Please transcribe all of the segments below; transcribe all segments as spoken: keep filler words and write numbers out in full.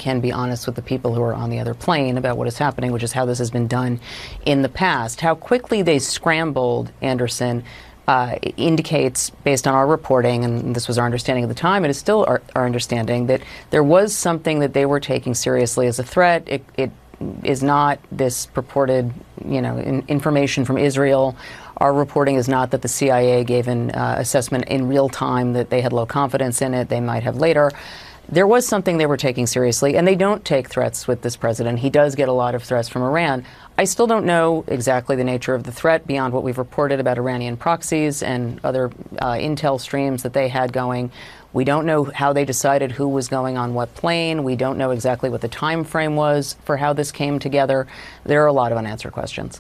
can be honest with the people who are on the other plane about what is happening, which is how this has been done in the past. How quickly they scrambled, Anderson, uh, indicates, based on our reporting, and this was our understanding at the time, it is still our, our understanding, that there was something that they were taking seriously as a threat. It, it is not this purported, you know, in, information from Israel. Our reporting is not that the C I A gave an uh, assessment in real time that they had low confidence in it. They might have later. There was something they were taking seriously, and they don't take threats with this president. He does get a lot of threats from Iran. I still don't know exactly the nature of the threat beyond what we've reported about Iranian proxies and other uh, intel streams that they had going. We don't know how they decided who was going on what plane. We don't know exactly what the time frame was for how this came together. There are a lot of unanswered questions.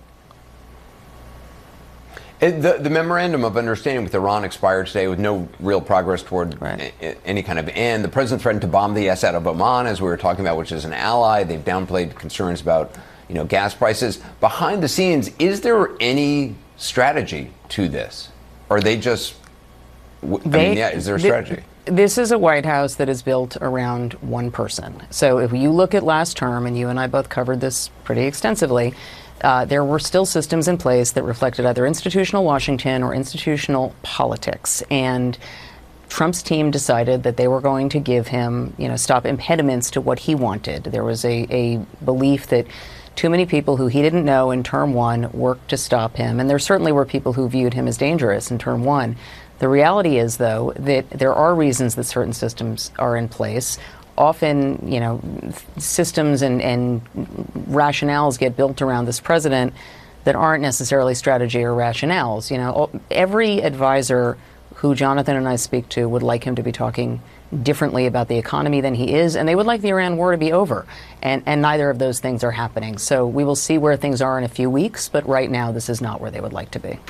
It, the, the memorandum of understanding with Iran expired today with no real progress toward right. a, any kind of end. The president threatened to bomb the Assad of Oman, as we were talking about, which is an ally. They've downplayed concerns about, you know, gas prices. Behind the scenes, is there any strategy to this? Or are they just, I they, mean, yeah, is there a strategy? They, This is a White House that is built around one person. So if you look at last term, and you and I both covered this pretty extensively, uh, there were still systems in place that reflected either institutional Washington or institutional politics. And Trump's team decided that they were going to give him, you know, stop impediments to what he wanted. There was a, a belief that too many people who he didn't know in term one worked to stop him. And there certainly were people who viewed him as dangerous in term one. The reality is, though, that there are reasons that certain systems are in place. Often, you know, systems and, and rationales get built around this president that aren't necessarily strategy or rationales. You know, every advisor who Jonathan and I speak to would like him to be talking differently about the economy than he is, and they would like the Iran war to be over. And, and neither of those things are happening. So we will see where things are in a few weeks, but right now this is not where they would like to be.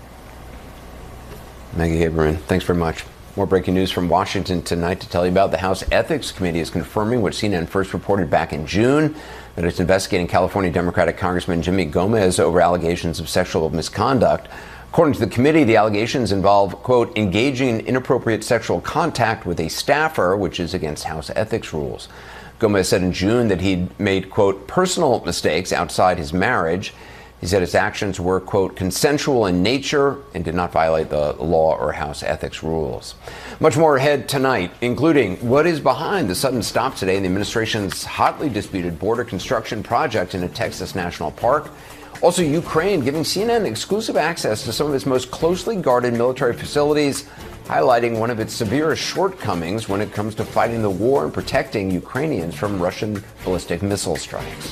Maggie Haberman, thanks very much. More breaking news from Washington tonight to tell you about. The House Ethics Committee is confirming what C N N first reported back in June, that it's investigating California Democratic Congressman Jimmy Gomez over allegations of sexual misconduct. According to the committee, the allegations involve, quote, engaging in inappropriate sexual contact with a staffer, which is against House ethics rules. Gomez said in June that he'd made, quote, personal mistakes outside his marriage. He said his actions were, quote, consensual in nature and did not violate the law or House ethics rules. Much more ahead tonight, including what is behind the sudden stop today in the administration's hotly disputed border construction project in a Texas national park. Also, Ukraine giving C N N exclusive access to some of its most closely guarded military facilities, highlighting one of its severest shortcomings when it comes to fighting the war and protecting Ukrainians from Russian ballistic missile strikes.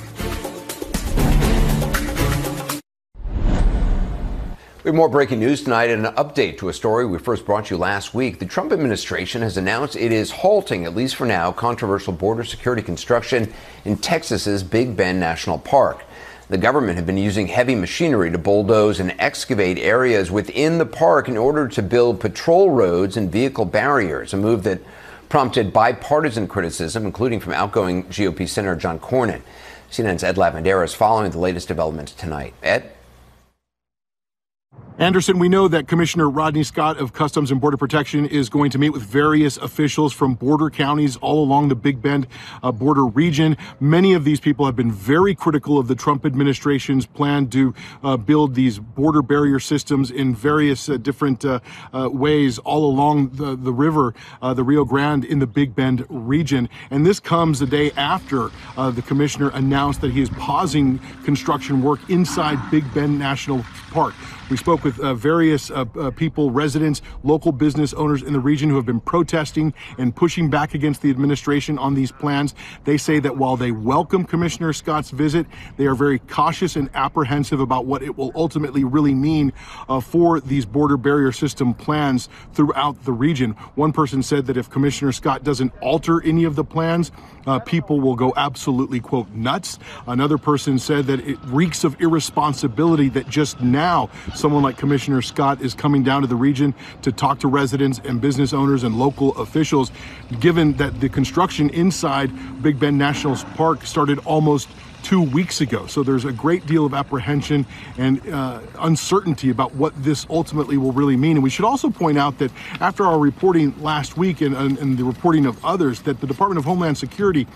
We have more breaking news tonight and an update to a story we first brought you last week. The Trump administration has announced it is halting, at least for now, controversial border security construction in Texas's Big Bend National Park. The government had been using heavy machinery to bulldoze and excavate areas within the park in order to build patrol roads and vehicle barriers, a move that prompted bipartisan criticism, including from outgoing G O P Senator John Cornyn. C N N's Ed Lavandera is following the latest developments tonight. Ed? Anderson, we know that Commissioner Rodney Scott of Customs and Border Protection is going to meet with various officials from border counties all along the Big Bend uh, border region. Many of these people have been very critical of the Trump administration's plan to uh, build these border barrier systems in various uh, different uh, uh, ways all along the, the river, uh, the Rio Grande in the Big Bend region. And this comes the day after uh, the commissioner announced that he is pausing construction work inside Big Bend National Park. We spoke with uh, various uh, uh, people, residents, local business owners in the region who have been protesting and pushing back against the administration on these plans. They say that while they welcome Commissioner Scott's visit, they are very cautious and apprehensive about what it will ultimately really mean uh, for these border barrier system plans throughout the region. One person said that if Commissioner Scott doesn't alter any of the plans, uh, people will go absolutely, quote, nuts. Another person said that it reeks of irresponsibility that just now someone like Commissioner Scott is coming down to the region to talk to residents and business owners and local officials, given that the construction inside Big Bend National Park started almost two weeks ago. So there's a great deal of apprehension and uh, uncertainty about what this ultimately will really mean. And we should also point out that after our reporting last week and, and, and the reporting of others, that the Department of Homeland Security